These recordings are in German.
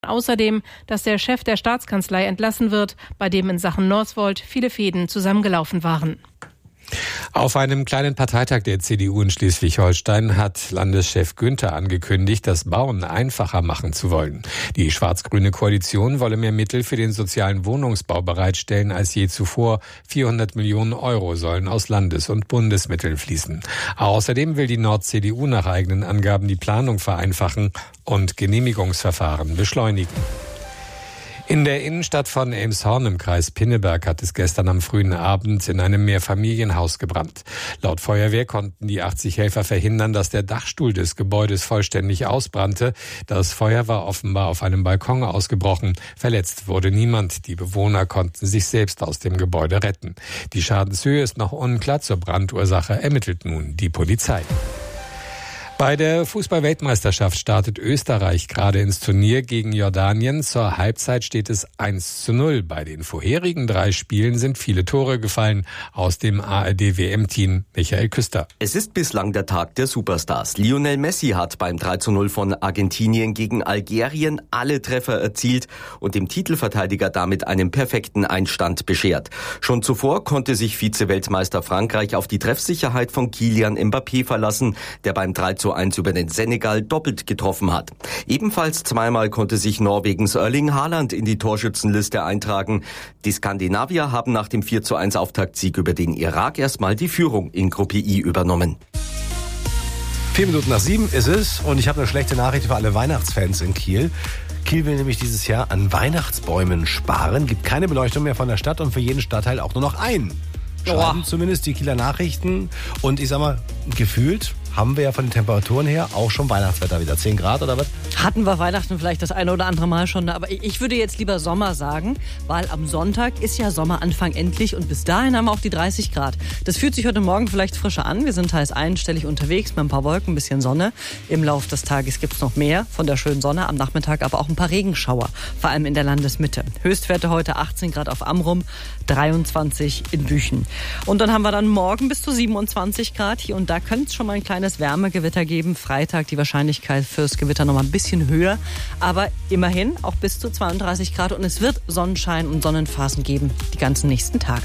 Außerdem, dass der Chef der Staatskanzlei entlassen wird, bei dem in Sachen Northvolt viele Fäden zusammengelaufen waren. Auf einem kleinen Parteitag der CDU in Schleswig-Holstein hat Landeschef Günther angekündigt, das Bauen einfacher machen zu wollen. Die schwarz-grüne Koalition wolle mehr Mittel für den sozialen Wohnungsbau bereitstellen als je zuvor. 400 Millionen Euro sollen aus Landes- und Bundesmitteln fließen. Außerdem will die Nord-CDU nach eigenen Angaben die Planung vereinfachen und Genehmigungsverfahren beschleunigen. In der Innenstadt von Elmshorn im Kreis Pinneberg hat es gestern am frühen Abend in einem Mehrfamilienhaus gebrannt. Laut Feuerwehr konnten die 80 Helfer verhindern, dass der Dachstuhl des Gebäudes vollständig ausbrannte. Das Feuer war offenbar auf einem Balkon ausgebrochen. Verletzt wurde niemand. Die Bewohner konnten sich selbst aus dem Gebäude retten. Die Schadenshöhe ist noch unklar. Zur Brandursache ermittelt nun die Polizei. Bei der Fußball-Weltmeisterschaft startet Österreich gerade ins Turnier gegen Jordanien. Zur Halbzeit steht es 1:0. Bei den vorherigen 3 Spielen sind viele Tore gefallen. Aus dem ARD-WM-Team Michael Küster. Es ist bislang der Tag der Superstars. Lionel Messi hat beim 3:0 von Argentinien gegen Algerien alle Treffer erzielt und dem Titelverteidiger damit einen perfekten Einstand beschert. Schon zuvor konnte sich Vize-Weltmeister Frankreich auf die Treffsicherheit von Kylian Mbappé verlassen, der beim 3:1 über den Senegal doppelt getroffen hat. Ebenfalls zweimal konnte sich Norwegens Erling Haaland in die Torschützenliste eintragen. Die Skandinavier haben nach dem 4:1 Auftaktsieg über den Irak erstmal die Führung in Gruppe I übernommen. 7:04 ist es und ich habe eine schlechte Nachricht für alle Weihnachtsfans in Kiel. Kiel will nämlich dieses Jahr an Weihnachtsbäumen sparen, gibt keine Beleuchtung mehr von der Stadt und für jeden Stadtteil auch nur noch einen. Schreiben zumindest die Kieler Nachrichten und ich sag mal, gefühlt haben wir ja von den Temperaturen her auch schon Weihnachtswetter wieder. 10 Grad oder was? Hatten wir Weihnachten vielleicht das eine oder andere Mal schon. Aber ich würde jetzt lieber Sommer sagen, weil am Sonntag ist ja Sommeranfang endlich und bis dahin haben wir auch die 30 Grad. Das fühlt sich heute Morgen vielleicht frischer an. Wir sind teils einstellig unterwegs mit ein paar Wolken, ein bisschen Sonne. Im Laufe des Tages gibt es noch mehr von der schönen Sonne. Am Nachmittag aber auch ein paar Regenschauer, vor allem in der Landesmitte. Höchstwerte heute 18 Grad auf Amrum, 23 in Büchen. Und dann haben wir dann morgen bis zu 27 Grad. Hier und da könnte es schon mal ein kleines Wärmegewitter geben. Freitag die Wahrscheinlichkeit fürs Gewitter noch mal ein bisschen höher. Aber immerhin auch bis zu 32 Grad. Und es wird Sonnenschein und Sonnenphasen geben die ganzen nächsten Tage.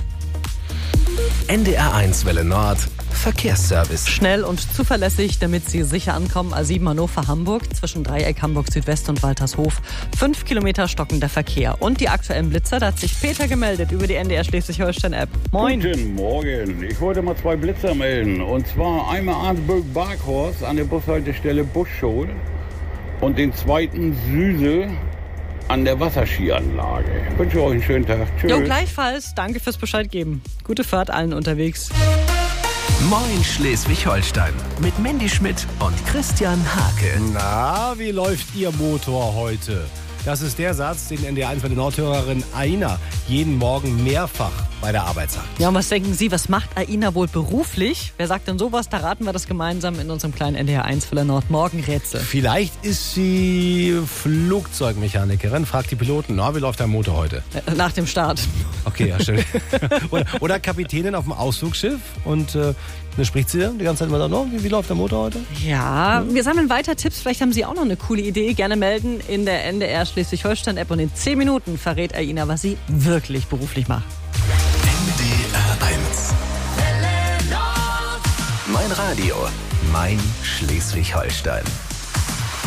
NDR1 Welle Nord. Verkehrsservice. Schnell und zuverlässig, damit Sie sicher ankommen. A7 Hannover-Hamburg zwischen Dreieck Hamburg-Südwest und Waltershof. 5 Kilometer stockender Verkehr. Und die aktuellen Blitzer, da hat sich Peter gemeldet über die NDR Schleswig-Holstein-App. Moin. Guten Morgen. Ich wollte mal 2 Blitzer melden. Und zwar einmal Arnsburg-Barkhorst an der Bushaltestelle Buschschol und den zweiten Süsel an der Wasserskianlage. Ich wünsche euch einen schönen Tag. Tschüss. Jo, gleichfalls. Danke fürs Bescheid geben. Gute Fahrt allen unterwegs. Moin Schleswig-Holstein mit Mandy Schmidt und Christian Hake. Na, wie läuft Ihr Motor heute? Das ist der Satz, den NDR1 Welle Nordhörerin Aina jeden Morgen mehrfach bei der Arbeit sagt. Ja, und was denken Sie, was macht Aina wohl beruflich? Wer sagt denn sowas? Da raten wir das gemeinsam in unserem kleinen NDR1 Welle Nord Morgenrätsel. Vielleicht ist sie Flugzeugmechanikerin, fragt die Piloten, na, wie läuft dein Motor heute? Nach dem Start. Okay, ja, stimmt. oder Kapitänin auf dem Ausflugsschiff und dann spricht sie die ganze Zeit immer so, wie läuft der Motor heute? Ja, wir sammeln weiter Tipps. Vielleicht haben Sie auch noch eine coole Idee. Gerne melden in der NDR Schleswig-Holstein-App und in 10 Minuten verrät Aina, was sie wirklich beruflich macht. NDR1. Mein Radio, mein Schleswig-Holstein.